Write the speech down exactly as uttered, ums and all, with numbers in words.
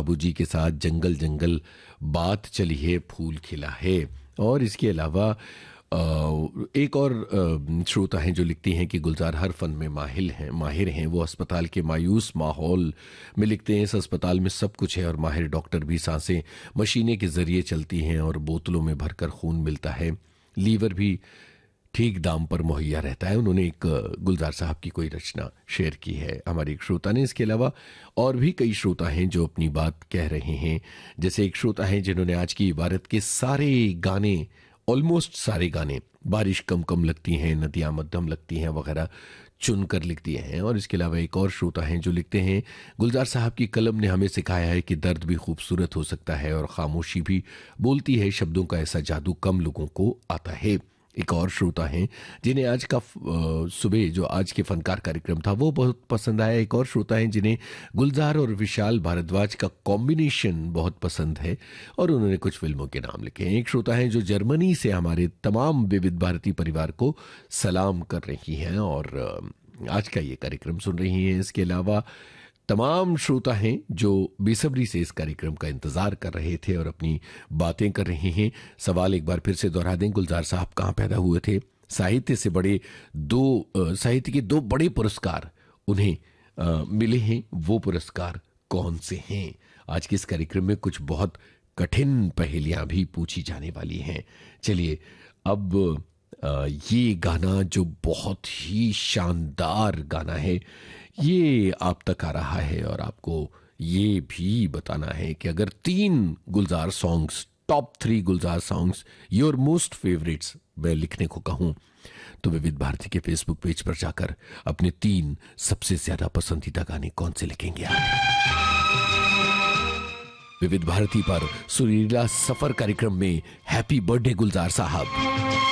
बाबूजी के साथ जंगल जंगल बात चली है, फूल खिला है। और इसके अलावा एक और श्रोता हैं जो लिखती हैं कि गुलजार हर फन में माहिर हैं माहिर हैं वो अस्पताल के मायूस माहौल में लिखते हैं, इस अस्पताल में सब कुछ है और माहिर डॉक्टर भी, सांसें मशीनें के जरिए चलती हैं और बोतलों में भरकर खून मिलता है, लीवर भी ठीक दाम पर मुहैया रहता है। उन्होंने एक गुलजार साहब की कोई रचना शेयर की है हमारे एक श्रोता ने। इसके अलावा और भी कई श्रोता हैं जो अपनी बात कह रहे हैं। जैसे एक श्रोता हैं जिन्होंने आज की इबारत के सारे गाने, ऑलमोस्ट सारे गाने, बारिश कम कम लगती हैं, नदियां मध्यम लगती हैं वगैरह चुनकर लिख दिए हैं। और इसके अलावा एक और श्रोता हैं जो लिखते हैं, गुलजार साहब की कलम ने हमें सिखाया है कि दर्द भी खूबसूरत हो सकता है और खामोशी भी बोलती है, शब्दों का ऐसा जादू कम लोगों को आता है। एक और श्रोता हैं जिन्हें आज का सुबह जो आज के फनकार कार्यक्रम था वो बहुत पसंद आया। एक और श्रोता हैं जिन्हें गुलजार और विशाल भारद्वाज का कॉम्बिनेशन बहुत पसंद है और उन्होंने कुछ फिल्मों के नाम लिखे हैं। एक श्रोता हैं जो जर्मनी से हमारे तमाम विविध भारती परिवार को सलाम कर रही हैं और आज का ये कार्यक्रम सुन रही हैं। इसके अलावा तमाम श्रोता हैं जो बेसब्री से इस कार्यक्रम का इंतजार कर रहे थे और अपनी बातें कर रहे हैं। सवाल एक बार फिर से दोहरा दें, गुलजार साहब कहाँ पैदा हुए थे? साहित्य से बड़े दो साहित्य के दो बड़े पुरस्कार उन्हें आ, मिले हैं, वो पुरस्कार कौन से हैं? आज के इस कार्यक्रम में कुछ बहुत कठिन पहेलियां भी पूछी जाने वाली हैं। चलिए अब आ, ये गाना जो बहुत ही शानदार गाना है ये आप तक आ रहा है और आपको ये भी बताना है कि अगर तीन गुलजार songs, top three Gulzar songs, your most favourites मैं लिखने को कहूं तो विविध भारती के फेसबुक पेज पर जाकर अपने तीन सबसे ज्यादा पसंदीदा गाने कौन से लिखेंगे आप? विविध भारती पर सुरीला सफर कार्यक्रम में हैप्पी बर्थडे गुलजार साहब।